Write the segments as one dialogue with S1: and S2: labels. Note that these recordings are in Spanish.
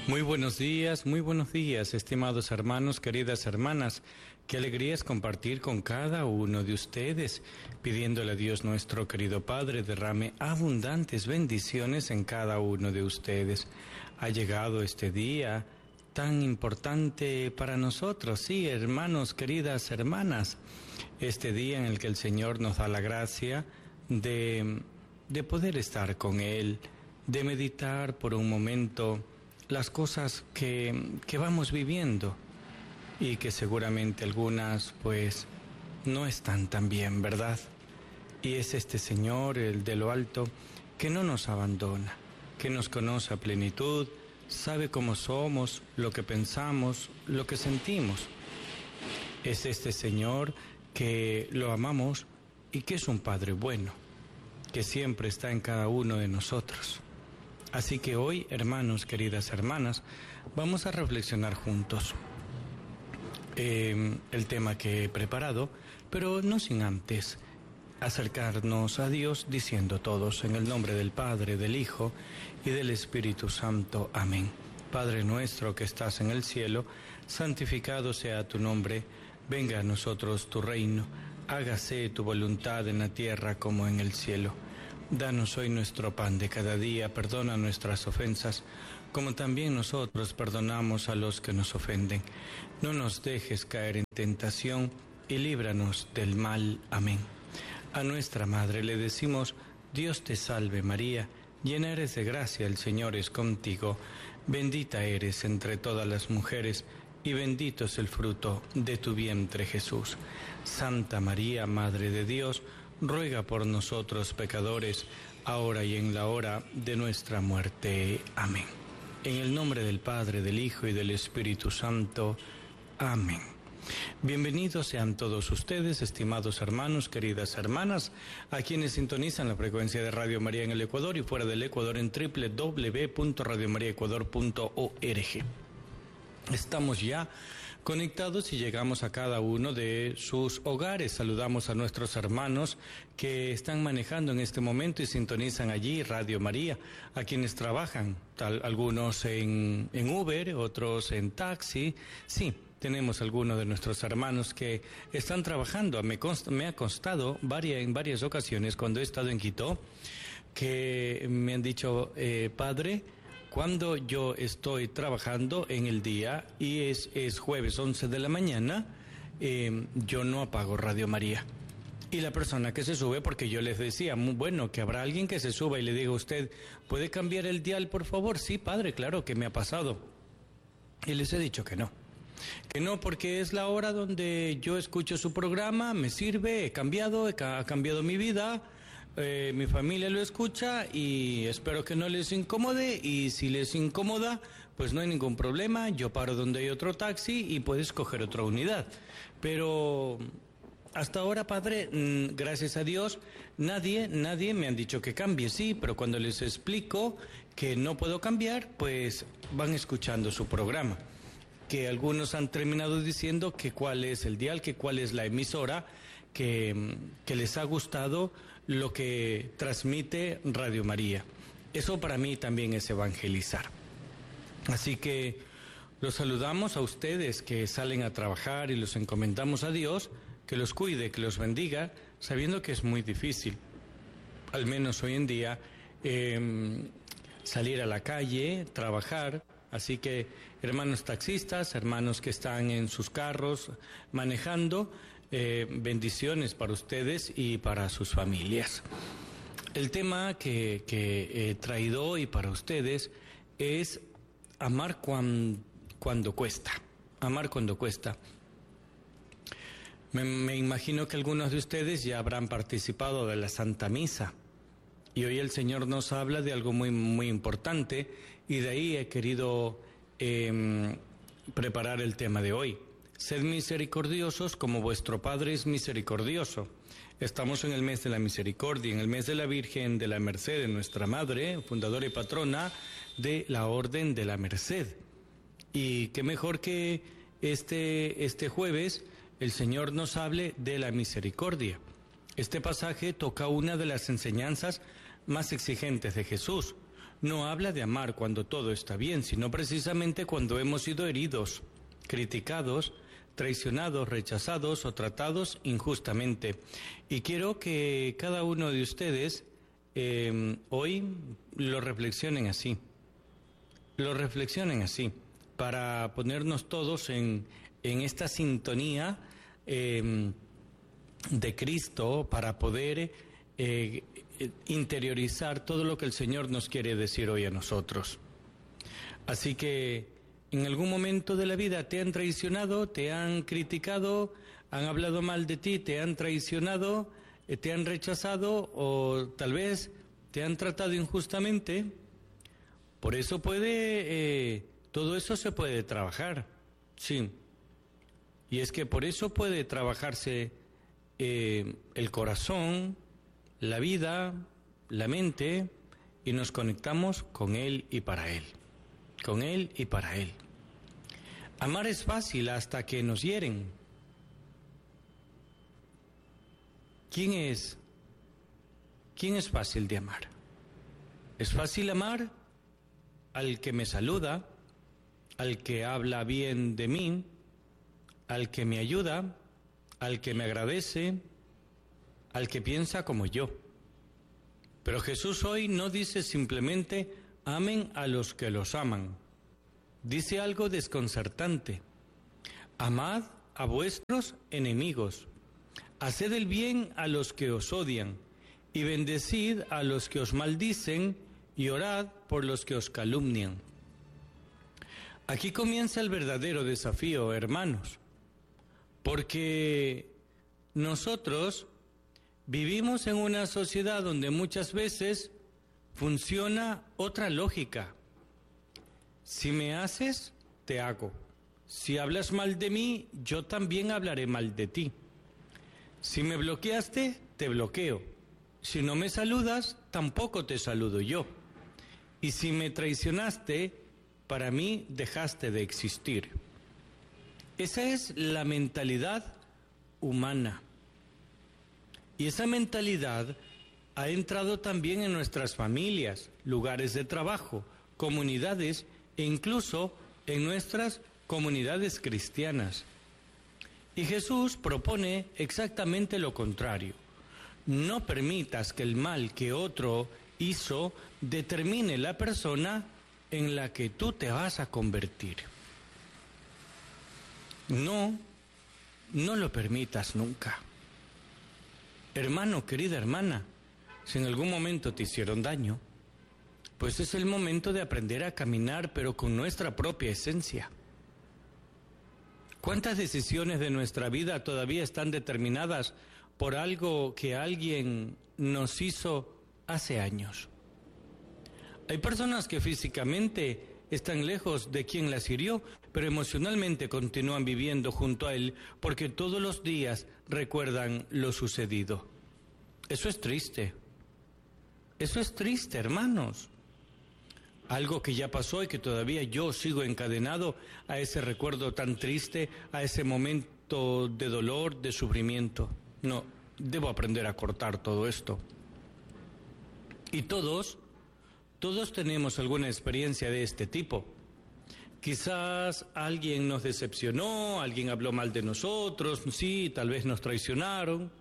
S1: muy buenos días, estimados hermanos, queridas hermanas. Qué alegría es compartir con cada uno de ustedes, pidiéndole a Dios nuestro querido Padre derrame abundantes bendiciones en cada uno de ustedes. Ha llegado este día tan importante para nosotros, sí, hermanos, queridas hermanas, este día en el que el Señor nos da la gracia de poder estar con Él, de meditar por un momento las cosas que vamos viviendo y que seguramente algunas pues no están tan bien, ¿verdad? Y es este Señor, el de lo alto, que no nos abandona, que nos conoce a plenitud, sabe cómo somos, lo que pensamos, lo que sentimos. Es este Señor que lo amamos y que es un Padre bueno, que siempre está en cada uno de nosotros. Así que hoy, hermanos, queridas hermanas, vamos a reflexionar juntos el tema que he preparado, pero no sin antes acercarnos a Dios diciendo todos, en el nombre del Padre, del Hijo y del Espíritu Santo. Amén. Padre nuestro que estás en el cielo, santificado sea tu nombre, venga a nosotros tu reino, hágase tu voluntad en la tierra como en el cielo. Danos hoy nuestro pan de cada día, perdona nuestras ofensas, como también nosotros perdonamos a los que nos ofenden. No nos dejes caer en tentación y líbranos del mal. Amén. A nuestra Madre le decimos, Dios te salve María, llena eres de gracia, el Señor es contigo. Bendita eres entre todas las mujeres, y bendito es el fruto de tu vientre Jesús. Santa María, Madre de Dios, ruega por nosotros pecadores, ahora y en la hora de nuestra muerte. Amén. En el nombre del Padre, del Hijo y del Espíritu Santo. Amén. Bienvenidos sean todos ustedes, estimados hermanos, queridas hermanas, a quienes sintonizan la frecuencia de Radio María en el Ecuador y fuera del Ecuador en www.radiomariaecuador.org. Estamos ya conectados y llegamos a cada uno de sus hogares. Saludamos a nuestros hermanos que están manejando en este momento y sintonizan allí Radio María, a quienes trabajan, algunos en Uber, otros en taxi. Sí, tenemos algunos de nuestros hermanos que están trabajando. Me ha constado en varias ocasiones cuando he estado en Quito que me han dicho, padre, cuando yo estoy trabajando en el día y es jueves 11 de la mañana, yo no apago Radio María. Y la persona que se sube, porque yo les decía, muy bueno, que habrá alguien que se suba y le diga, usted, ¿puede cambiar el dial, por favor? Sí, padre, claro que me ha pasado. Y les he dicho que no. Que no, porque es la hora donde yo escucho su programa, me sirve, ha cambiado mi vida. Mi familia lo escucha y espero que no les incomode, y si les incomoda, pues no hay ningún problema, yo paro donde hay otro taxi y puedes coger otra unidad. Pero hasta ahora, padre, gracias a Dios, nadie me han dicho que cambie, sí, pero cuando les explico que no puedo cambiar, pues van escuchando su programa. Que algunos han terminado diciendo que cuál es el dial, que cuál es la emisora, que les ha gustado lo que transmite Radio María. Eso para mí también es evangelizar. Así que los saludamos a ustedes que salen a trabajar y los encomendamos a Dios, que los cuide, que los bendiga, sabiendo que es muy difícil, al menos hoy en día, salir a la calle, trabajar. Así que, hermanos taxistas, hermanos que están en sus carros manejando, bendiciones para ustedes y para sus familias. El tema que he traído hoy para ustedes es amar cuando cuesta. Amar cuando cuesta. Me imagino que algunos de ustedes ya habrán participado de la Santa Misa. Y hoy el Señor nos habla de algo muy, muy importante, y de ahí he querido preparar el tema de hoy. Sed misericordiosos como vuestro Padre es misericordioso. Estamos en el mes de la misericordia, en el mes de la Virgen de la Merced, de nuestra Madre, fundadora y patrona de la Orden de la Merced. Y qué mejor que este jueves el Señor nos hable de la misericordia. Este pasaje toca una de las enseñanzas más exigentes de Jesús. no habla de amar cuando todo está bien, sino precisamente cuando hemos sido heridos, criticados, traicionados, rechazados o tratados injustamente. Y quiero que cada uno de ustedes hoy lo reflexionen así, para ponernos todos en esta sintonía de Cristo, para poder interiorizar todo lo que el Señor nos quiere decir hoy a nosotros. Así que en algún momento de la vida te han traicionado, te han criticado, han hablado mal de ti, te han traicionado, te han rechazado o tal vez te han tratado injustamente. Por eso todo eso se puede trabajar, sí. Y es que por eso puede trabajarse el corazón, la vida, la mente, y nos conectamos con Él y para Él. Con Él y para Él. Amar es fácil hasta que nos hieren. ¿Quién es fácil de amar? Es fácil amar al que me saluda, al que habla bien de mí, al que me ayuda, al que me agradece, al que piensa como yo. Pero Jesús hoy no dice simplemente amen a los que los aman. Dice algo desconcertante: amad a vuestros enemigos, haced el bien a los que os odian, y bendecid a los que os maldicen, y orad por los que os calumnian. Aquí comienza el verdadero desafío, hermanos, porque nosotros vivimos en una sociedad donde muchas veces funciona otra lógica. Si me haces, te hago. Si hablas mal de mí, yo también hablaré mal de ti. Si me bloqueaste, te bloqueo. Si no me saludas, tampoco te saludo yo. Y si me traicionaste, para mí dejaste de existir. Esa es la mentalidad humana. Y esa mentalidad ha entrado también en nuestras familias, lugares de trabajo, comunidades e incluso en nuestras comunidades cristianas. Y Jesús propone exactamente lo contrario. No permitas que el mal que otro hizo determine la persona en la que tú te vas a convertir. No lo permitas nunca. Hermano, querida hermana, si en algún momento te hicieron daño, pues es el momento de aprender a caminar, pero con nuestra propia esencia. ¿Cuántas decisiones de nuestra vida todavía están determinadas por algo que alguien nos hizo hace años? Hay personas que físicamente están lejos de quien las hirió, pero emocionalmente continúan viviendo junto a él porque todos los días recuerdan lo sucedido. Eso es triste. Eso es triste, hermanos. Algo que ya pasó y que todavía yo sigo encadenado a ese recuerdo tan triste, a ese momento de dolor, de sufrimiento. No, debo aprender a cortar todo esto. Y todos tenemos alguna experiencia de este tipo. Quizás alguien nos decepcionó, alguien habló mal de nosotros, sí, tal vez nos traicionaron.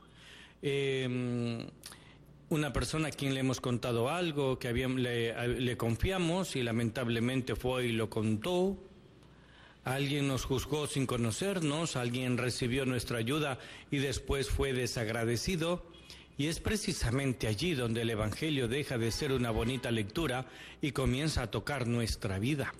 S1: Una persona a quien le hemos contado algo, que le confiamos y lamentablemente fue y lo contó. Alguien nos juzgó sin conocernos, alguien recibió nuestra ayuda y después fue desagradecido. Y es precisamente allí donde el Evangelio deja de ser una bonita lectura y comienza a tocar nuestra vida.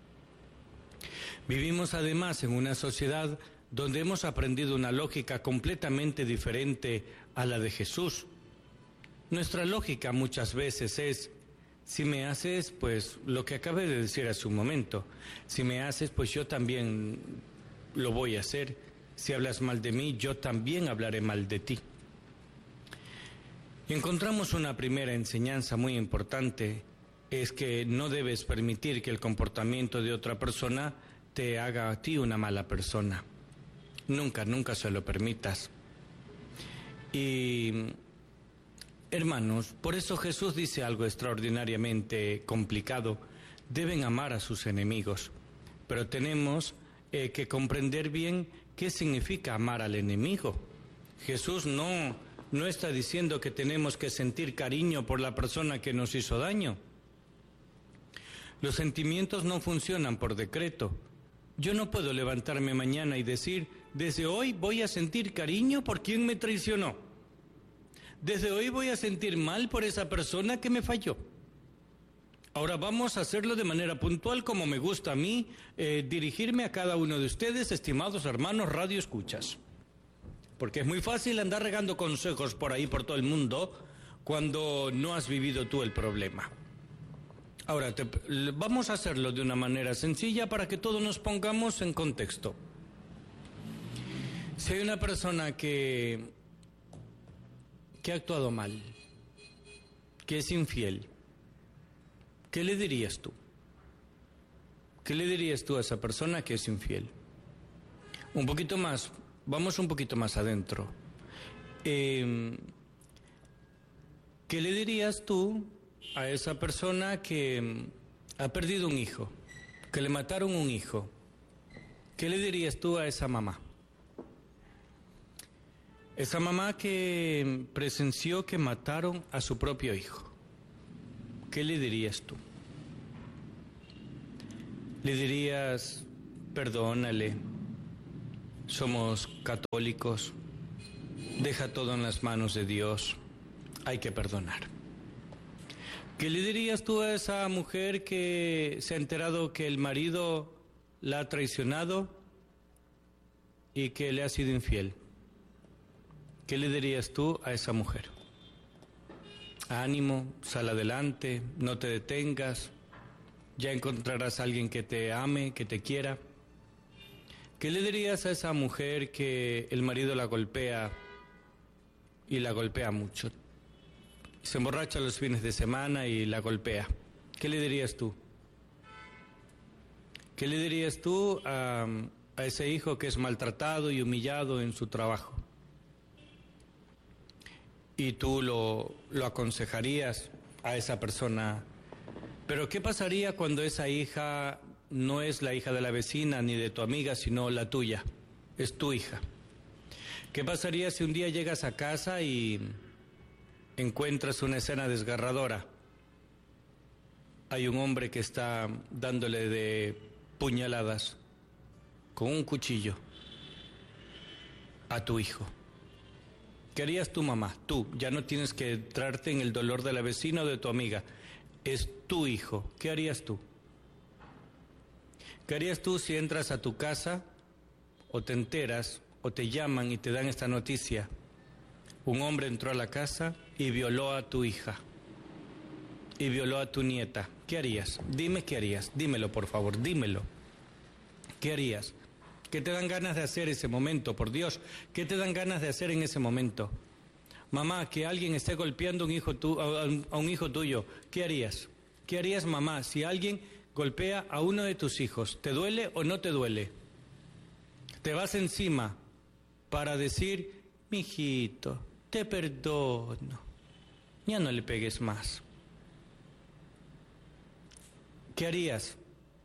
S1: Vivimos además en una sociedad donde hemos aprendido una lógica completamente diferente a la de Jesús. Nuestra lógica muchas veces es: si me haces, pues lo que acabé de decir hace un momento, si me haces, pues yo también lo voy a hacer. Si hablas mal de mí, yo también hablaré mal de ti. Y encontramos una primera enseñanza muy importante, es que no debes permitir que el comportamiento de otra persona te haga a ti una mala persona. Nunca se lo permitas. Y Hermanos, por eso Jesús dice algo extraordinariamente complicado. Deben amar a sus enemigos, pero tenemos que comprender bien qué significa amar al enemigo. Jesús no está diciendo que tenemos que sentir cariño por la persona que nos hizo daño. Los sentimientos no funcionan por decreto. Yo no puedo levantarme mañana y decir, desde hoy voy a sentir cariño por quien me traicionó. Desde hoy voy a sentir mal por esa persona que me falló. Ahora vamos a hacerlo de manera puntual, como me gusta a mí, dirigirme a cada uno de ustedes, estimados hermanos radio escuchas. Porque es muy fácil andar regando consejos por ahí, por todo el mundo, cuando no has vivido tú el problema. Ahora, vamos a hacerlo de una manera sencilla para que todos nos pongamos en contexto. Si hay una persona que ha actuado mal, que es infiel, ¿qué le dirías tú? ¿Qué le dirías tú a esa persona que es infiel? Un poquito más, vamos un poquito más adentro. ¿Qué le dirías tú a esa persona que ha perdido un hijo, que le mataron un hijo? ¿Qué le dirías tú a esa mamá? Esa mamá que presenció que mataron a su propio hijo. ¿Qué le dirías tú? Le dirías, perdónale, somos católicos, deja todo en las manos de Dios, hay que perdonar. ¿Qué le dirías tú a esa mujer que se ha enterado que el marido la ha traicionado y que le ha sido infiel? ¿Qué le dirías tú a esa mujer? Ánimo, sal adelante, no te detengas, ya encontrarás a alguien que te ame, que te quiera. ¿Qué le dirías a esa mujer que el marido la golpea y la golpea mucho? Se emborracha los fines de semana y la golpea. ¿Qué le dirías tú? ¿Qué le dirías tú a ese hijo que es maltratado y humillado en su trabajo? Y tú lo aconsejarías a esa persona. Pero ¿qué pasaría cuando esa hija no es la hija de la vecina ni de tu amiga, sino la tuya? Es tu hija. ¿Qué pasaría si un día llegas a casa y encuentras una escena desgarradora? Hay un hombre que está dándole de puñaladas con un cuchillo a tu hijo. ¿Qué harías tú, mamá? Tú, ya no tienes que entrarte en el dolor de la vecina o de tu amiga. Es tu hijo. ¿Qué harías tú? ¿Qué harías tú si entras a tu casa o te enteras o te llaman y te dan esta noticia? Un hombre entró a la casa y violó a tu hija y violó a tu nieta. ¿Qué harías? Dime qué harías. Dímelo, por favor, dímelo. ¿Qué harías? ¿Qué te dan ganas de hacer ese momento, por Dios? ¿Qué te dan ganas de hacer en ese momento? Mamá, que alguien esté golpeando a un hijo tuyo, ¿qué harías? ¿Qué harías, mamá, si alguien golpea a uno de tus hijos? ¿Te duele o no te duele? Te vas encima para decir, mijito, te perdono, ya no le pegues más. ¿Qué harías?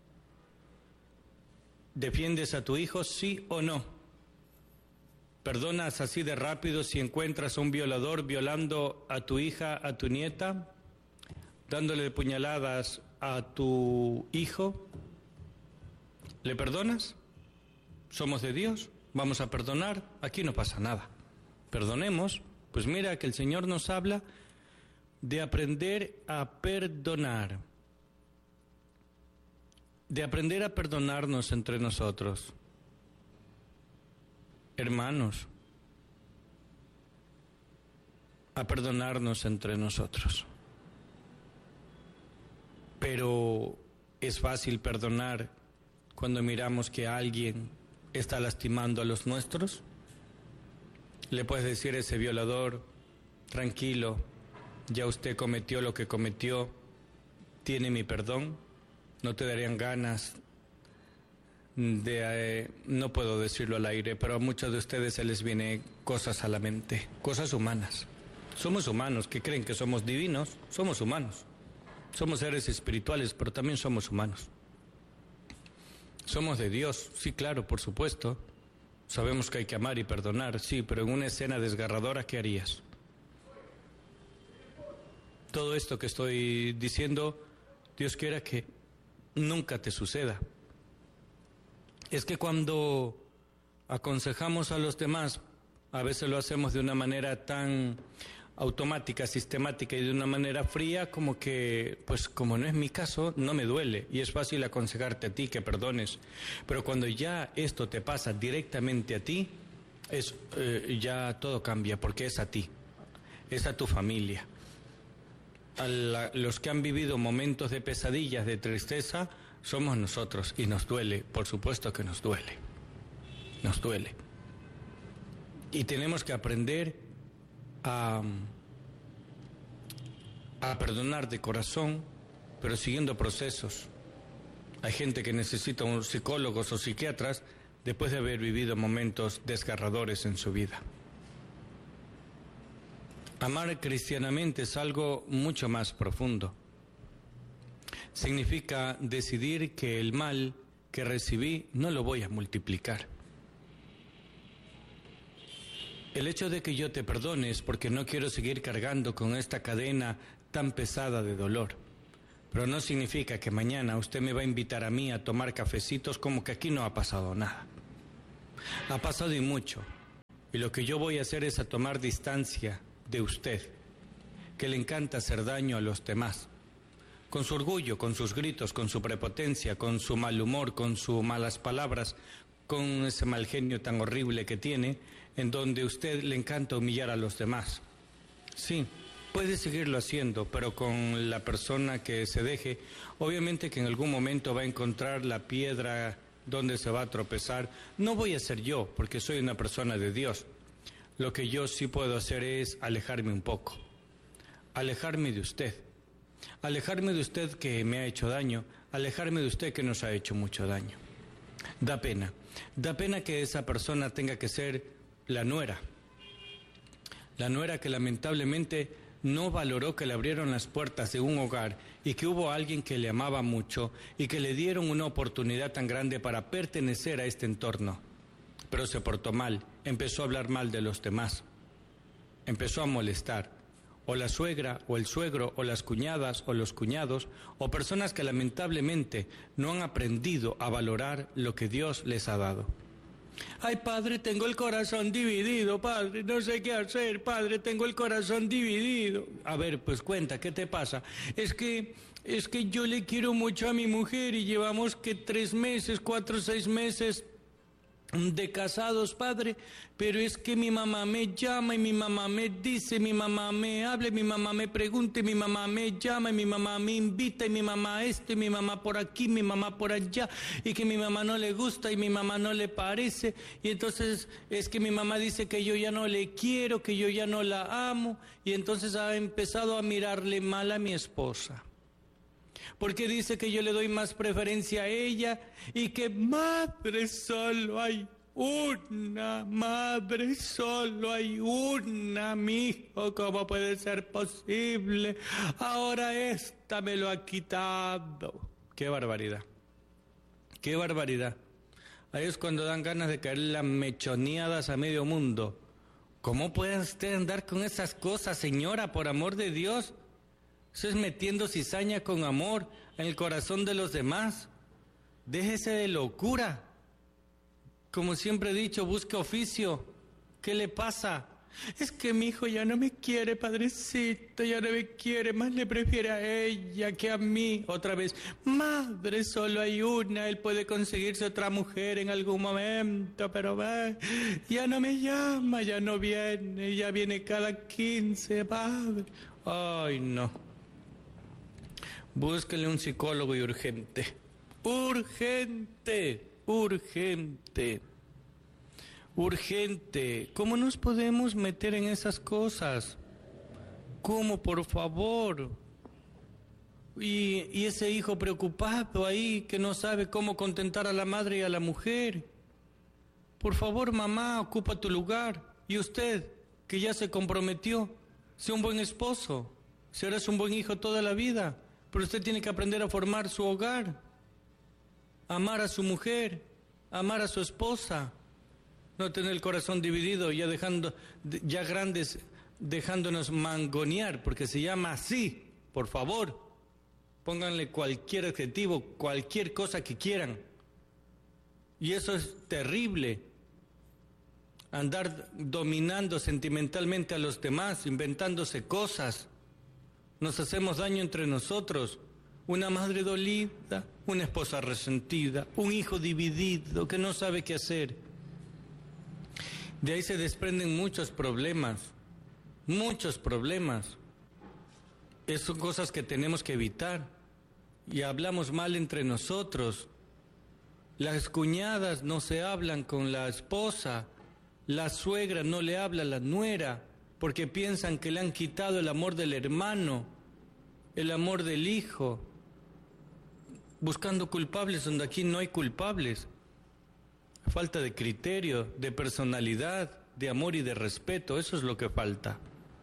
S1: ¿Defiendes a tu hijo, sí o no? ¿Perdonas así de rápido si encuentras a un violador violando a tu hija, a tu nieta, dándole puñaladas a tu hijo? ¿Le perdonas? ¿Somos de Dios? ¿Vamos a perdonar? Aquí no pasa nada. Perdonemos. Pues mira que el Señor nos habla de aprender a perdonar. De aprender a perdonarnos entre nosotros. Hermanos, a perdonarnos entre nosotros. Pero es fácil perdonar cuando miramos que alguien está lastimando a los nuestros. Le puedes decir a ese violador, tranquilo, ya usted cometió lo que cometió, tiene mi perdón. No te darían ganas de, no puedo decirlo al aire, pero a muchos de ustedes se les viene cosas a la mente, cosas humanas, Somos humanos, que creen que somos divinos, somos humanos. Somos seres espirituales, pero también somos humanos. Somos de Dios, sí, claro, por supuesto. Sabemos que hay que amar y perdonar, sí, pero en una escena desgarradora, ¿qué harías? Todo esto que estoy diciendo, Dios quiera que nunca te suceda. Es que cuando aconsejamos a los demás, a veces lo hacemos de una manera tan automática, sistemática y de una manera fría, como que, pues como no es mi caso, no me duele y es fácil aconsejarte a ti que perdones. Pero cuando ya esto te pasa directamente a ti, ya todo cambia, porque es a ti, es a tu familia. Los que han vivido momentos de pesadillas, de tristeza, somos nosotros y nos duele, por supuesto que nos duele. Nos duele. Y tenemos que aprender a perdonar de corazón, pero siguiendo procesos. Hay gente que necesita psicólogos o psiquiatras después de haber vivido momentos desgarradores en su vida. Amar cristianamente es algo mucho más profundo. Significa decidir que el mal que recibí no lo voy a multiplicar. El hecho de que yo te perdone es porque no quiero seguir cargando con esta cadena tan pesada de dolor. Pero no significa que mañana usted me va a invitar a mí a tomar cafecitos como que aquí no ha pasado nada. Ha pasado y mucho. Y lo que yo voy a hacer es a tomar distancia de usted, que le encanta hacer daño a los demás, con su orgullo, con sus gritos, con su prepotencia, con su mal humor, con sus malas palabras, con ese mal genio tan horrible que tiene, en donde usted le encanta humillar a los demás. Sí, puede seguirlo haciendo, pero con la persona que se deje, obviamente que en algún momento va a encontrar la piedra donde se va a tropezar. No voy a ser yo, porque soy una persona de Dios. Lo que yo sí puedo hacer es alejarme un poco, alejarme de usted que me ha hecho daño, alejarme de usted que nos ha hecho mucho daño. Da pena que esa persona tenga que ser la nuera que lamentablemente no valoró que le abrieron las puertas de un hogar y que hubo alguien que le amaba mucho y que le dieron una oportunidad tan grande para pertenecer a este entorno. Pero se portó mal, empezó a hablar mal de los demás, empezó a molestar, o la suegra, o el suegro, o las cuñadas, o los cuñados, o personas que lamentablemente no han aprendido a valorar lo que Dios les ha dado. Ay, padre, tengo el corazón dividido, padre, no sé qué hacer, padre, tengo el corazón dividido. A ver, pues cuenta, ¿qué te pasa? Es que yo le quiero mucho a mi mujer y llevamos que 3 meses, 4, 6 meses de casados, padre, pero es que mi mamá me llama y mi mamá me dice, mi mamá me habla, mi mamá me pregunta, mi mamá me llama y mi mamá me invita y mi mamá mi mamá por aquí, mi mamá por allá, y que mi mamá no le gusta y mi mamá no le parece, y entonces es que mi mamá dice que yo ya no le quiero, que yo ya no la amo, y entonces ha empezado a mirarle mal a mi esposa. Porque dice que yo le doy más preferencia a ella y que madre solo hay una, madre solo hay una, mijo, ¿cómo puede ser posible? Ahora esta me lo ha quitado. ¡Qué barbaridad! ¡Qué barbaridad! Ahí es cuando dan ganas de caer las mechoneadas a medio mundo. ¿Cómo puede usted andar con esas cosas, señora, por amor de Dios? Eso es metiendo cizaña con amor en el corazón de los demás. Déjese de locura. Como siempre he dicho, busque oficio. ¿Qué le pasa? Es que mi hijo ya no me quiere, padrecito, ya no me quiere, más le prefiere a ella que a mí. Otra vez, madre, solo hay una, él puede conseguirse otra mujer en algún momento, pero ya no me llama, ya no viene, ya viene cada 15, padre. Ay, no. Búsquenle un psicólogo y urgente. Urgente, urgente, urgente. ¿Cómo nos podemos meter en esas cosas? ¿Cómo, por favor? Y ese hijo preocupado ahí que no sabe cómo contentar a la madre y a la mujer. Por favor, mamá, ocupa tu lugar. Y usted, que ya se comprometió, sea un buen esposo, serás un buen hijo toda la vida, pero usted tiene que aprender a formar su hogar, amar a su mujer, amar a su esposa, no tener el corazón dividido, ya grandes, dejándonos mangonear, porque se llama así, por favor, pónganle cualquier adjetivo, cualquier cosa que quieran, y eso es terrible. Andar dominando sentimentalmente a los demás, inventándose cosas. Nos hacemos daño entre nosotros. Una madre dolida, una esposa resentida, un hijo dividido que no sabe qué hacer. De ahí se desprenden muchos problemas. Esas son cosas que tenemos que evitar. Y hablamos mal entre nosotros. Las cuñadas no se hablan con la esposa. La suegra no le habla a la nuera porque piensan que le han quitado el amor del hermano, el amor del hijo, buscando culpables donde aquí no hay culpables. Falta de criterio, de personalidad, de amor y de respeto, eso es lo que falta.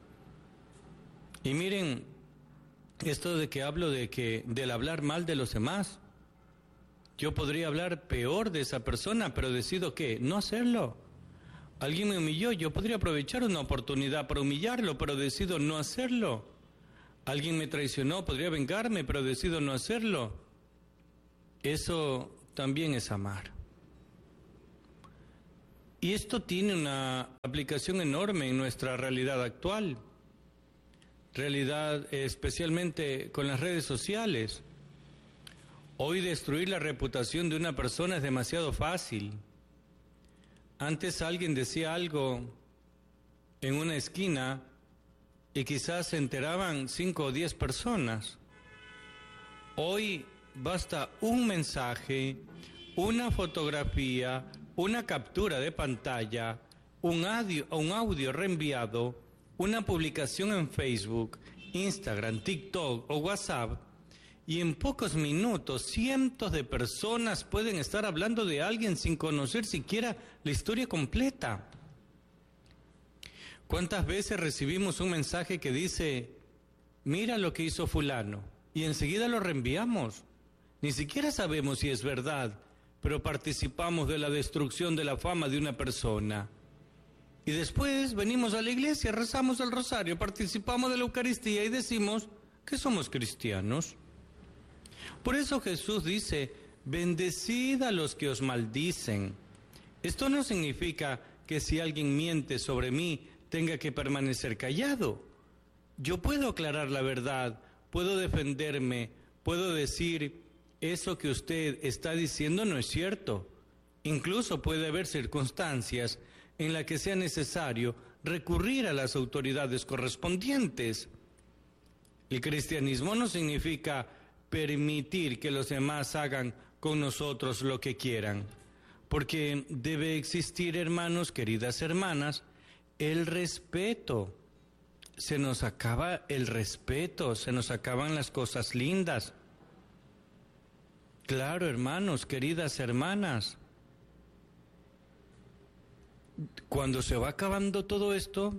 S1: Y miren, esto de que hablo del hablar mal de los demás, yo podría hablar peor de esa persona, pero decido ¿qué? No hacerlo. Alguien me humilló, yo podría aprovechar una oportunidad para humillarlo, pero decido no hacerlo. Alguien me traicionó, podría vengarme, pero decido no hacerlo. Eso también es amar. Y esto tiene una aplicación enorme en nuestra realidad actual. Realidad especialmente con las redes sociales. Hoy destruir la reputación de una persona es demasiado fácil. Antes alguien decía algo en una esquina y quizás se enteraban 5 o 10 personas. Hoy basta un mensaje, una fotografía, una captura de pantalla, un audio reenviado, una publicación en Facebook, Instagram, TikTok o WhatsApp, y en pocos minutos cientos de personas pueden estar hablando de alguien sin conocer siquiera la historia completa. ¿Cuántas veces recibimos un mensaje que dice, mira lo que hizo fulano, y enseguida lo reenviamos? Ni siquiera sabemos si es verdad, pero participamos de la destrucción de la fama de una persona. Y después venimos a la iglesia, rezamos el rosario, participamos de la Eucaristía y decimos que somos cristianos. Por eso Jesús dice, bendecid a los que os maldicen. Esto no significa que si alguien miente sobre mí, tenga que permanecer callado. Yo puedo aclarar la verdad, puedo defenderme, puedo decir, eso que usted está diciendo no es cierto. Incluso puede haber circunstancias en las que sea necesario recurrir a las autoridades correspondientes. El cristianismo no significa permitir que los demás hagan con nosotros lo que quieran, porque debe existir, hermanos, queridas hermanas, el respeto. Se nos acaba el respeto, se nos acaban las cosas lindas. Claro, hermanos, queridas hermanas, cuando se va acabando todo esto,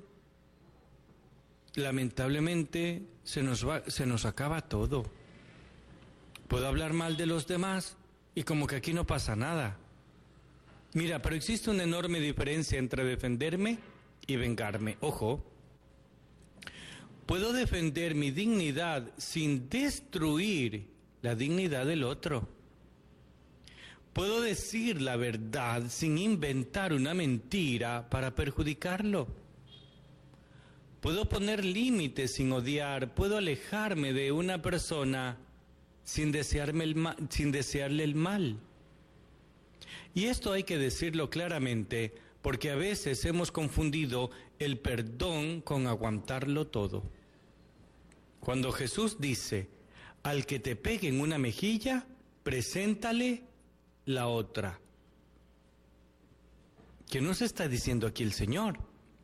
S1: lamentablemente se nos acaba todo. Puedo hablar mal de los demás y como que aquí no pasa nada. Mira, pero existe una enorme diferencia entre defenderme y vengarme. Ojo, puedo defender mi dignidad sin destruir la dignidad del otro. Puedo decir la verdad sin inventar una mentira para perjudicarlo. Puedo poner límites sin odiar, puedo alejarme de una persona sin desearle el mal. Y esto hay que decirlo claramente, porque a veces hemos confundido el perdón con aguantarlo todo. Cuando Jesús dice, al que te pegue en una mejilla, preséntale la otra. ¿Qué nos está diciendo aquí el Señor?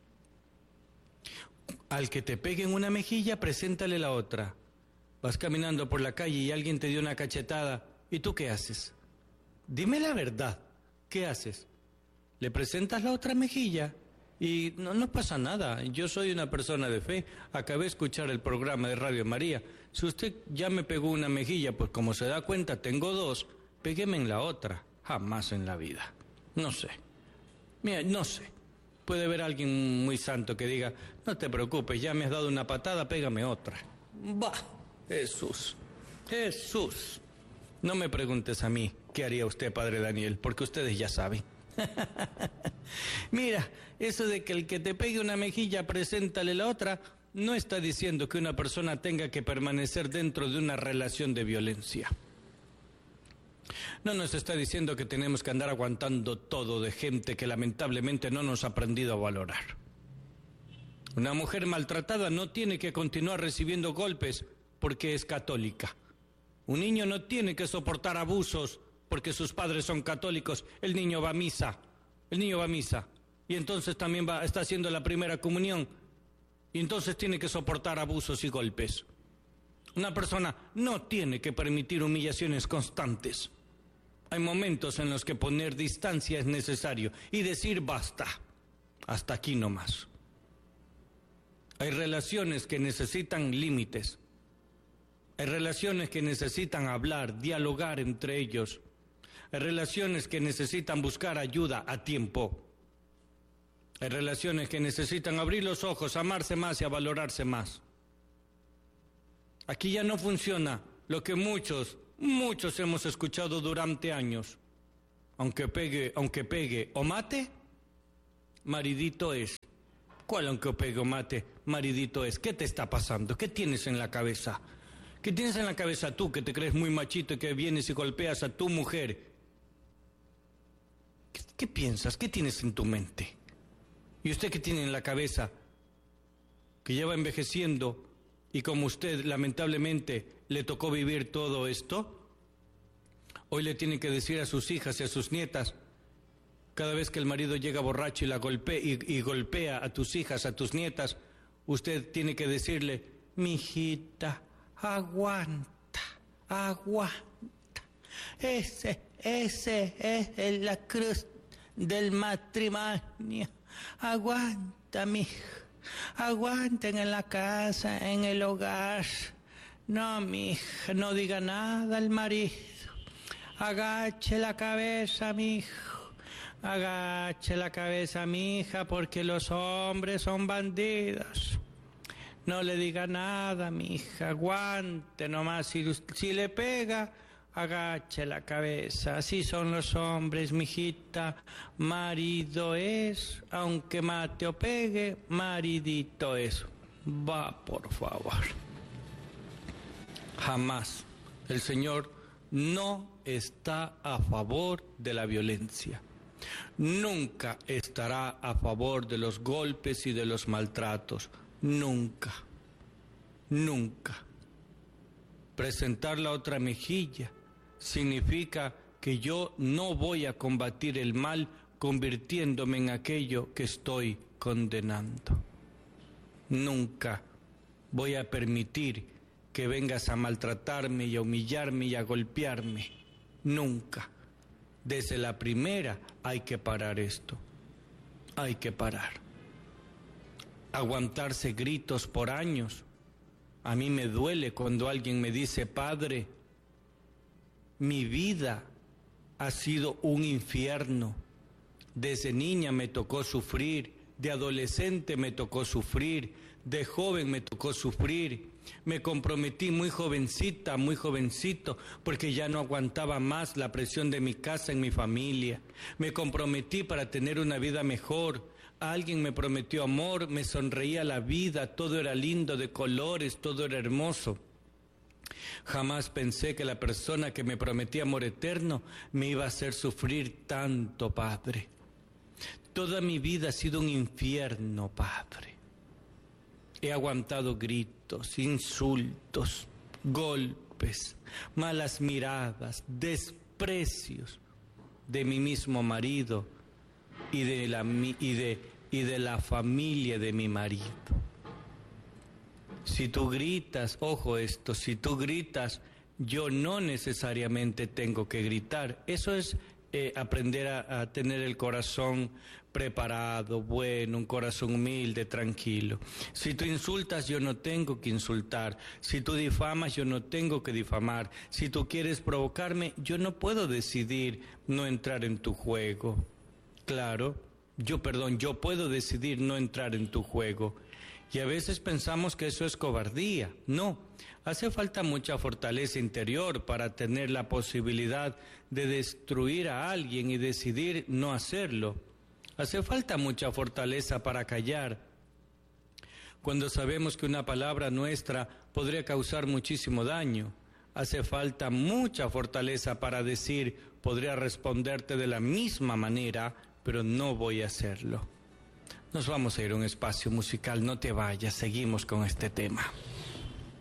S1: Al que te pegue en una mejilla, preséntale la otra. Vas caminando por la calle y alguien te dio una cachetada, ¿y tú qué haces? Dime la verdad, ¿qué haces? Le presentas la otra mejilla Y no pasa nada, yo soy una persona de fe, acabé de escuchar el programa de Radio María. Si usted ya me pegó una mejilla, pues como se da cuenta tengo dos, pégueme en la otra, jamás en la vida. No sé, mira, no sé. Puede haber alguien muy santo que diga, no te preocupes, ya me has dado una patada, pégame otra. Bah, Jesús, Jesús. No me preguntes a mí qué haría usted, Padre Daniel, porque ustedes ya saben. Mira, eso de que el que te pegue una mejilla, preséntale la otra, no está diciendo que una persona tenga que permanecer dentro de una relación de violencia. No nos está diciendo que tenemos que andar aguantando todo de gente que lamentablemente no nos ha aprendido a valorar. Una mujer maltratada no tiene que continuar recibiendo golpes porque es católica. Un niño no tiene que soportar abusos porque sus padres son católicos. El niño va a misa, y entonces también está haciendo la primera comunión, y entonces tiene que soportar abusos y golpes. Una persona no tiene que permitir humillaciones constantes. Hay momentos en los que poner distancia es necesario y decir basta, hasta aquí nomás. Hay relaciones que necesitan límites. Hay relaciones que necesitan hablar, dialogar entre ellos. Hay relaciones que necesitan buscar ayuda a tiempo. Hay relaciones que necesitan abrir los ojos, amarse más y a valorarse más. Aquí ya no funciona lo que muchos hemos escuchado durante años. Aunque pegue o mate, maridito es. ¿Cuál aunque pegue o mate, maridito es? ¿Qué te está pasando? ¿Qué tienes en la cabeza? ¿Qué tienes en la cabeza tú que te crees muy machito y que vienes y golpeas a tu mujer? ¿Qué piensas? ¿Qué tienes en tu mente? ¿Y usted qué tiene en la cabeza? Que ya va envejeciendo y como usted lamentablemente le tocó vivir todo esto, hoy le tiene que decir a sus hijas y a sus nietas, cada vez que el marido llega borracho y la golpea a tus hijas, a tus nietas, usted tiene que decirle, mijita, aguanta. Ese es la cruz del matrimonio. Aguanta, mija. Aguanten en la casa, en el hogar. No, mija, no diga nada al marido. Agache la cabeza, mijo. Agache la cabeza, mija, porque los hombres son bandidos. No le diga nada, mija, aguante nomás. Si le pega, agache la cabeza. Así son los hombres, mijita. Marido es, aunque mate o pegue, maridito es. Va, por favor. Jamás. El Señor no está a favor de la violencia. Nunca estará a favor de los golpes y de los maltratos. Nunca. Presentar la otra mejilla significa que yo no voy a combatir el mal convirtiéndome en aquello que estoy condenando. Nunca voy a permitir que vengas a maltratarme y a humillarme y a golpearme. Nunca. Desde la primera hay que parar esto. Hay que parar. Aguantarse gritos por años. A mí me duele cuando alguien me dice, padre, mi vida ha sido un infierno. Desde niña me tocó sufrir, de adolescente me tocó sufrir, de joven me tocó sufrir. Me comprometí muy jovencita, muy jovencito, porque ya no aguantaba más la presión de mi casa en mi familia. Me comprometí para tener una vida mejor. Alguien me prometió amor, me sonreía la vida, todo era lindo, de colores, todo era hermoso. Jamás pensé que la persona que me prometía amor eterno me iba a hacer sufrir tanto, Padre. Toda mi vida ha sido un infierno, Padre. He aguantado gritos, insultos, golpes, malas miradas, desprecios de mi mismo marido y de la familia de mi marido. Si tú gritas, ojo esto, si tú gritas, yo no necesariamente tengo que gritar. Eso es aprender a tener el corazón preparado, bueno, un corazón humilde, tranquilo. Si tú insultas, yo no tengo que insultar. Si tú difamas, yo no tengo que difamar. Si tú quieres provocarme, yo no puedo decidir no entrar en tu juego. Claro, yo puedo decidir no entrar en tu juego. Y a veces pensamos que eso es cobardía. No, hace falta mucha fortaleza interior para tener la posibilidad de destruir a alguien y decidir no hacerlo. Hace falta mucha fortaleza para callar. Cuando sabemos que una palabra nuestra podría causar muchísimo daño, hace falta mucha fortaleza para decir, podría responderte de la misma manera, pero no voy a hacerlo. Nos vamos a ir a un espacio musical, no te vayas, seguimos con este tema.